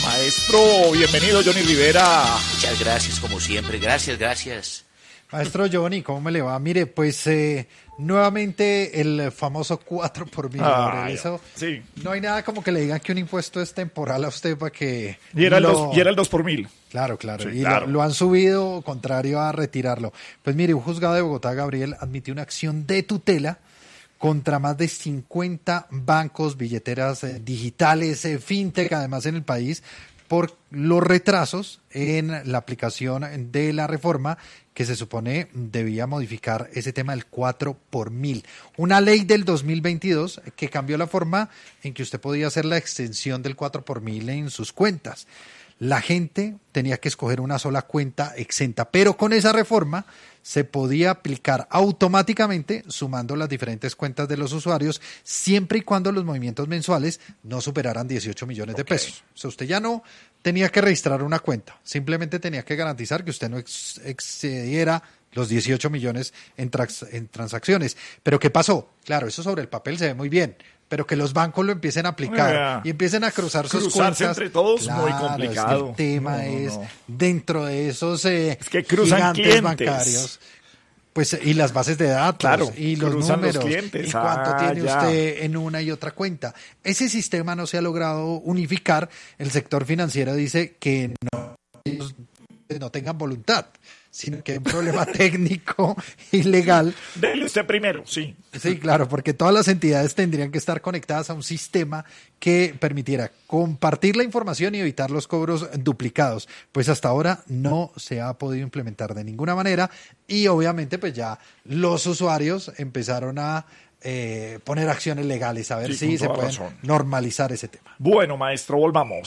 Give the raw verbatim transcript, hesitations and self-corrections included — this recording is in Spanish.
Maestro, bienvenido, Johnny Rivera. Muchas gracias, como siempre. Gracias, gracias. Maestro Johnny, ¿cómo me le va? Mire, pues eh, nuevamente el famoso cuatro por mil. Ah, Eso, sí. No hay nada como que le digan que un impuesto es temporal a usted para que... Y era, lo... el, dos, y era el dos por mil. Claro, claro. Sí, y claro. Lo, lo han subido contrario a retirarlo. Pues mire, un juzgado de Bogotá, Gabriel, admitió una acción de tutela contra más de cincuenta bancos, billeteras eh, digitales, eh, fintech, además en el país, por los retrasos en la aplicación de la reforma que se supone debía modificar ese tema del cuatro por mil. Una ley del dos mil veintidós que cambió la forma en que usted podía hacer la extensión del cuatro por mil en sus cuentas. La gente tenía que escoger una sola cuenta exenta, pero con esa reforma se podía aplicar automáticamente sumando las diferentes cuentas de los usuarios siempre y cuando los movimientos mensuales no superaran dieciocho millones de Okay. pesos. O sea, usted ya no tenía que registrar una cuenta, simplemente tenía que garantizar que usted no ex- excediera los dieciocho millones en, trans- en transacciones. ¿Pero qué pasó? Claro, eso sobre el papel se ve muy bien, pero que los bancos lo empiecen a aplicar Yeah. y empiecen a cruzar sus Cruzarse cuentas. entre todos, claro, muy complicado. Es que el tema No, no, es no. dentro de esos eh, Es que cruzan gigantes clientes. bancarios. Pues, y las bases de datos, Claro, y los cruzan los números, clientes. y cuánto Ah, tiene ya. usted en una y otra cuenta. Ese sistema no se ha logrado unificar. El sector financiero dice que no, ellos no tengan voluntad, sino que hay un problema técnico y legal. Dele usted primero, sí. Sí, claro, porque todas las entidades tendrían que estar conectadas a un sistema que permitiera compartir la información y evitar los cobros duplicados. Pues hasta ahora no se ha podido implementar de ninguna manera y obviamente pues ya los usuarios empezaron a eh, poner acciones legales a ver Sí, si con se toda pueden razón. normalizar ese tema. Bueno, maestro, volvamos.